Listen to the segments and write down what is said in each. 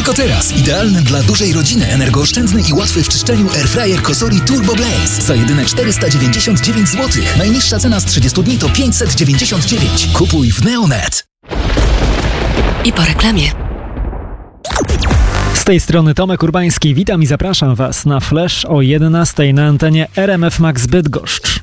Tylko teraz idealny dla dużej rodziny, energooszczędny i łatwy w czyszczeniu airfryer Cosori Turbo Blaze za jedyne 499 zł. Najniższa cena z 30 dni to 599. Kupuj w Neonet. I po reklamie. Z tej strony Tomek Urbański, witam i zapraszam Was na Flash o 11 na antenie RMF Max Bydgoszcz.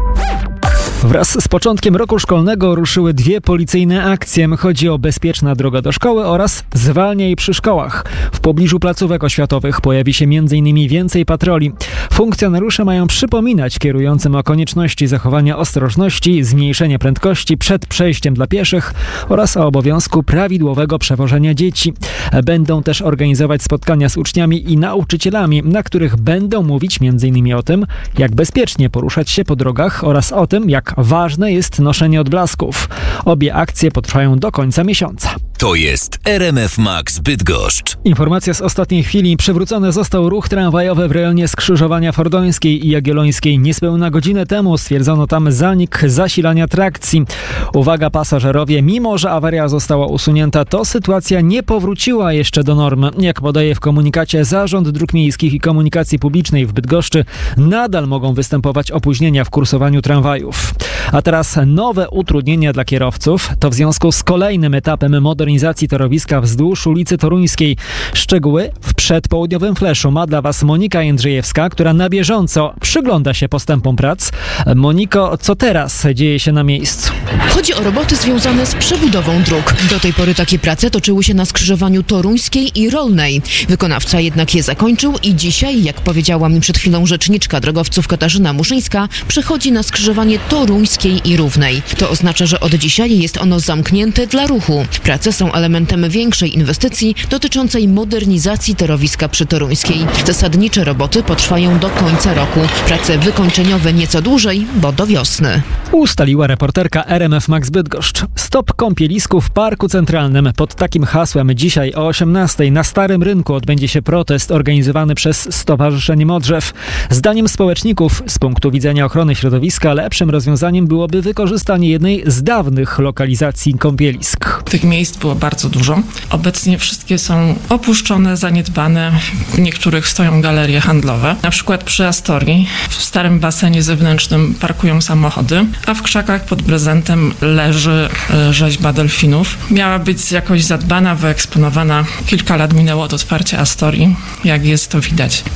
Wraz z początkiem roku szkolnego ruszyły dwie policyjne akcje. Chodzi o Bezpieczna droga do szkoły oraz Zwalniaj przy szkołach. W pobliżu placówek oświatowych pojawi się m.in. więcej patroli. Funkcjonariusze mają przypominać kierującym o konieczności zachowania ostrożności, zmniejszenia prędkości przed przejściem dla pieszych oraz o obowiązku prawidłowego przewożenia dzieci. Będą też organizować spotkania z uczniami i nauczycielami, na których będą mówić m.in. o tym, jak bezpiecznie poruszać się po drogach oraz o tym, jak ważne jest noszenie odblasków. Obie akcje potrwają do końca miesiąca. To jest RMF Max Bydgoszcz. Informacja z ostatniej chwili. Przywrócony został ruch tramwajowy w rejonie skrzyżowania Fordońskiej i Jagiellońskiej. Niespełna godzinę temu stwierdzono tam zanik zasilania trakcji. Uwaga pasażerowie, mimo że awaria została usunięta, to sytuacja nie powróciła jeszcze do normy. Jak podaje w komunikacie Zarząd Dróg Miejskich i Komunikacji Publicznej w Bydgoszczy, nadal mogą występować opóźnienia w kursowaniu tramwajów. A teraz nowe utrudnienia dla kierowców. To w związku z kolejnym etapem modernizacji torowiska wzdłuż ulicy Toruńskiej. Szczegóły w przedpołudniowym Flashu ma dla Was Monika Jędrzejewska, która na bieżąco przygląda się postępom prac. Moniko, co teraz dzieje się na miejscu? Chodzi o roboty związane z przebudową dróg. Do tej pory takie prace toczyły się na skrzyżowaniu Toruńskiej i Rolnej. Wykonawca jednak je zakończył i dzisiaj, jak powiedziała mi przed chwilą rzeczniczka drogowców Katarzyna Muszyńska, przechodzi na skrzyżowanie Toruńskiej i Równej. To oznacza, że od dzisiaj jest ono zamknięte dla ruchu. Prace są elementem większej inwestycji dotyczącej modernizacji torowiska przy Toruńskiej. Zasadnicze roboty potrwają do końca roku. Prace wykończeniowe nieco dłużej, bo do wiosny. Ustaliła reporterka RMF Max Bydgoszcz. Stop kąpielisku w Parku Centralnym. Pod takim hasłem dzisiaj o 18 na Starym Rynku odbędzie się protest organizowany przez Stowarzyszenie Modrzew. Zdaniem społeczników z punktu widzenia ochrony środowiska lepszym rozwiązaniem byłoby wykorzystanie jednej z dawnych lokalizacji kąpielisk. Tych miejsc było bardzo dużo. Obecnie wszystkie są opuszczone, zaniedbane. W niektórych stoją galerie handlowe. Na przykład przy Astorii w starym basenie zewnętrznym parkują samochody, a w krzakach pod Brezentem leży rzeźba delfinów. Miała być jakoś zadbana, wyeksponowana. Kilka lat minęło od otwarcia Astorii. Jak jest, to widać.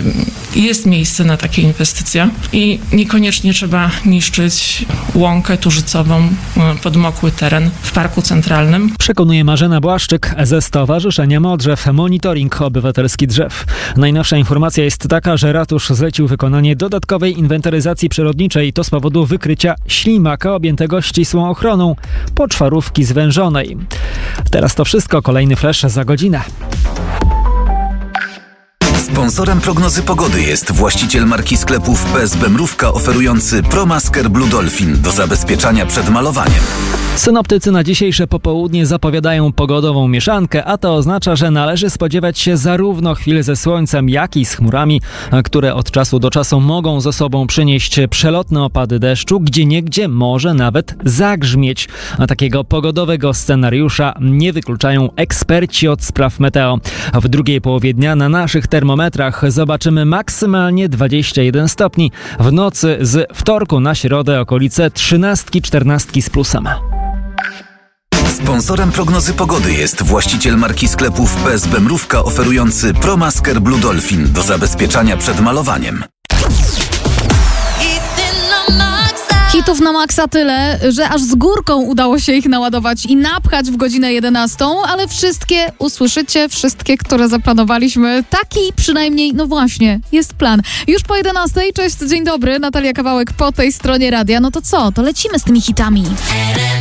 Jest miejsce na takie inwestycje i niekoniecznie trzeba niszczyć łąkę turzycową, podmokły teren w Parku Centralnym. Przekonuje Marzena Błaszczyk ze Stowarzyszenia Modrzew, Monitoring Obywatelski Drzew. Najnowsza informacja jest taka, że ratusz zlecił wykonanie dodatkowej inwentaryzacji przyrodniczej. To z powodu wykrycia ślimaka objętego ścisłą ochroną poczwarówki zwężonej. Teraz to wszystko. Kolejny flash za godzinę. Sponsorem prognozy pogody jest właściciel marki sklepów PSB Mrówka oferujący ProMasker Blue Dolphin do zabezpieczania przed malowaniem. Synoptycy na dzisiejsze popołudnie zapowiadają pogodową mieszankę, a to oznacza, że należy spodziewać się zarówno chwil ze słońcem, jak i z chmurami, które od czasu do czasu mogą ze sobą przynieść przelotne opady deszczu, gdzieniegdzie może nawet zagrzmieć. A takiego pogodowego scenariusza nie wykluczają eksperci od spraw meteo. W drugiej połowie dnia na naszych termometrach zobaczymy maksymalnie 21 stopni. W nocy z wtorku na środę okolice 13-14 z plusem. Sponsorem prognozy pogody jest właściciel marki sklepów PSB Mrówka oferujący ProMasker Blue Dolphin do zabezpieczania przed malowaniem. Hitów na maksa tyle, że aż z górką udało się ich naładować i napchać w godzinę 11, ale wszystkie usłyszycie, wszystkie, które zaplanowaliśmy. Taki przynajmniej, no właśnie, jest plan. Już po 11, cześć, dzień dobry, Natalia Kawałek po tej stronie radia. No to co, to lecimy z tymi hitami.